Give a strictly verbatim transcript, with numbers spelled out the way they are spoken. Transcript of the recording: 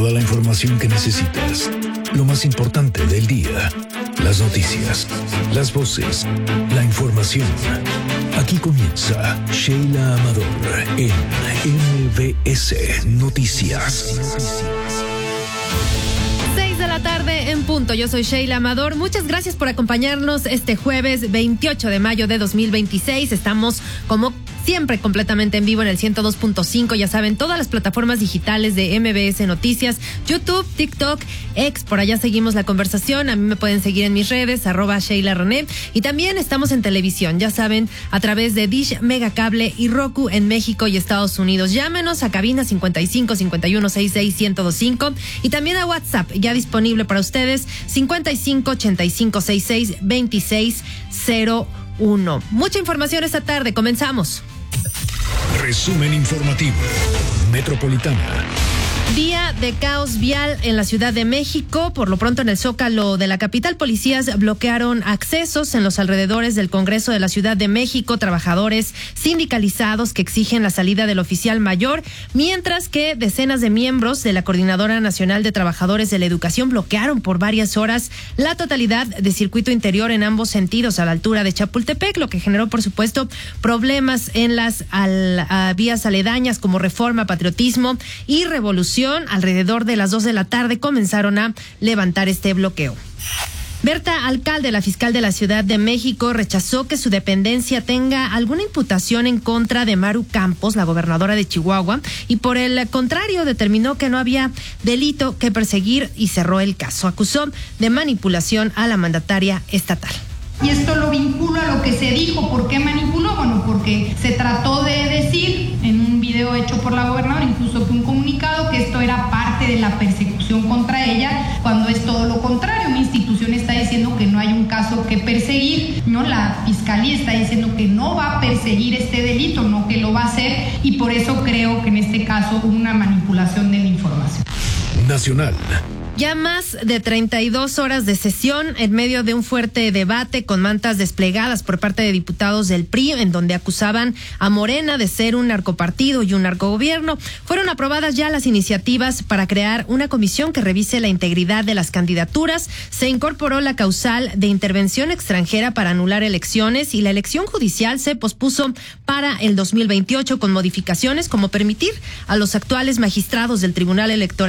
Toda la información que necesitas, lo más importante del día, las noticias, las voces, la información. Aquí comienza Sheila Amador en M B S Noticias. seis de la tarde en punto. Yo soy Sheila Amador. Muchas gracias por acompañarnos este jueves veintiocho de mayo de dos mil veintiséis. Estamos como siempre completamente en vivo en el ciento dos punto cinco. Ya saben, todas las plataformas digitales de M B S Noticias, YouTube, TikTok, X. Por allá seguimos la conversación. A mí me pueden seguir en mis redes, arroba Sheila René. Y también estamos en televisión, ya saben, a través de Dish, Megacable y Roku en México y Estados Unidos. Llámenos a cabina cincuenta y cinco, cincuenta y uno, sesenta y seis, ciento veinticinco y también a WhatsApp, ya disponible para ustedes, cincuenta y cinco, ochenta y cinco, sesenta y seis, veintiséis, cero uno. Mucha información esta tarde. Comenzamos. Resumen informativo. Metropolitana. Día de caos vial en la Ciudad de México. Por lo pronto, en el Zócalo de la capital, policías bloquearon accesos en los alrededores del Congreso de la Ciudad de México. Trabajadores sindicalizados que exigen la salida del oficial mayor, mientras que decenas de miembros de la Coordinadora Nacional de Trabajadores de la Educación bloquearon por varias horas la totalidad de circuito interior en ambos sentidos a la altura de Chapultepec, lo que generó, por supuesto, problemas en las al, a, vías aledañas como Reforma, Patriotismo y Revolución. Alrededor de las dos de la tarde comenzaron a levantar este bloqueo. Berta Alcalde, la fiscal de la Ciudad de México, rechazó que su dependencia tenga alguna imputación en contra de Maru Campos, la gobernadora de Chihuahua, y por el contrario determinó que no había delito que perseguir y cerró el caso. Acusó de manipulación a la mandataria estatal. Y esto lo vinculo a lo que se dijo. ¿Por qué manipuló? Bueno, porque se trató de decir en un video hecho por la gobernadora, incluso fue un comunicado, que esto era parte de la persecución contra ella, cuando es todo lo contrario. Una institución está diciendo que no hay un caso que perseguir, ¿no? La fiscalía está diciendo que no va a perseguir este delito, no que lo va a hacer, y por eso creo que en este caso hubo una manipulación de la información. Nacional. Ya más de treinta y dos horas de sesión en medio de un fuerte debate con mantas desplegadas por parte de diputados del P R I, en donde acusaban a Morena de ser un narcopartido y un narcogobierno. Fueron aprobadas ya las iniciativas para crear una comisión que revise la integridad de las candidaturas. Se incorporó la causal de intervención extranjera para anular elecciones y la elección judicial se pospuso para el dos mil veintiocho con modificaciones como permitir a los actuales magistrados del Tribunal Electoral